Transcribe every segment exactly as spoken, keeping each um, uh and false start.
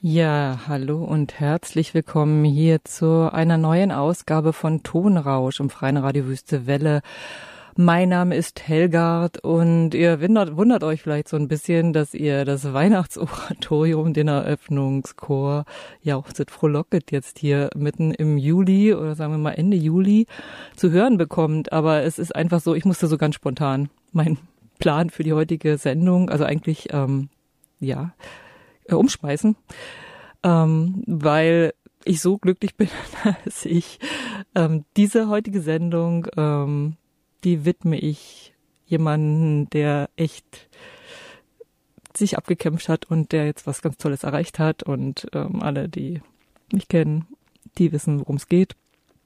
Ja, hallo und herzlich willkommen hier zu einer neuen Ausgabe von Tonrausch im Freien Radio Wüste Welle. Mein Name ist Helgard und ihr wundert, wundert euch vielleicht so ein bisschen, dass ihr das Weihnachtsoratorium, den Eröffnungschor Jauchzet frohlocket jetzt hier mitten im Juli oder sagen wir mal Ende Juli zu hören bekommt. Aber es ist einfach so, ich musste so ganz spontan meinen Plan für die heutige Sendung, also eigentlich, ähm, ja, Äh, umschmeißen, ähm, weil ich so glücklich bin, dass ich ähm, diese heutige Sendung, ähm, die widme ich jemanden, der echt sich abgekämpft hat und der jetzt was ganz Tolles erreicht hat und ähm, alle, die mich kennen, die wissen, worum es geht.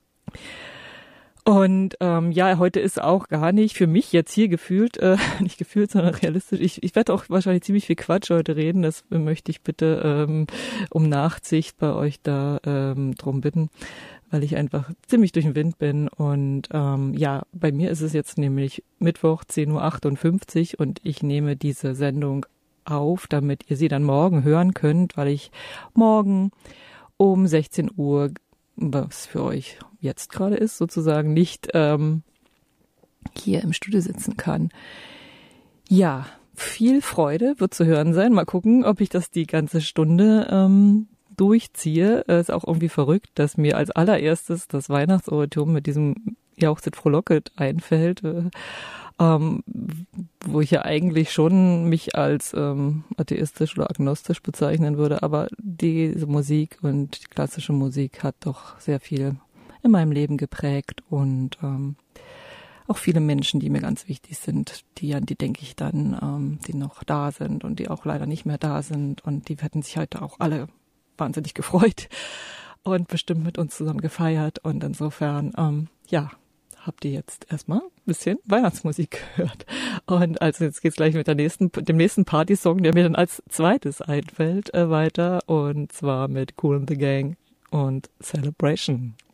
Und ähm, ja, heute ist auch gar nicht für mich jetzt hier gefühlt, äh, nicht gefühlt, sondern realistisch. Ich, ich werde auch wahrscheinlich ziemlich viel Quatsch heute reden. Das möchte ich bitte ähm, um Nachsicht bei euch da ähm, drum bitten, weil ich einfach ziemlich durch den Wind bin. Und ähm, ja, bei mir ist es jetzt nämlich Mittwoch zehn Uhr achtundfünfzig und ich nehme diese Sendung auf, damit ihr sie dann morgen hören könnt, weil ich morgen um sechzehn Uhr, was für euch jetzt gerade ist, sozusagen nicht ähm, hier im Studio sitzen kann. Ja, viel Freude wird zu hören sein. Mal gucken, ob ich das die ganze Stunde ähm, durchziehe. Es ist auch irgendwie verrückt, dass mir als allererstes das Weihnachtsoratorium mit diesem Jauchzet frohlocket einfällt, äh, ähm, wo ich ja eigentlich schon mich als ähm, atheistisch oder agnostisch bezeichnen würde, aber diese Musik und die klassische Musik hat doch sehr viel in meinem Leben geprägt und ähm, auch viele Menschen, die mir ganz wichtig sind, die, an die denke ich dann, ähm, die noch da sind und die auch leider nicht mehr da sind und die hätten sich heute auch alle wahnsinnig gefreut und bestimmt mit uns zusammen gefeiert und insofern, ähm, ja, habt ihr jetzt erstmal ein bisschen Weihnachtsmusik gehört. Und also jetzt geht's gleich mit der nächsten, dem nächsten Partysong, der mir dann als zweites einfällt, äh, weiter und zwar mit Kool and the Gang und Celebration.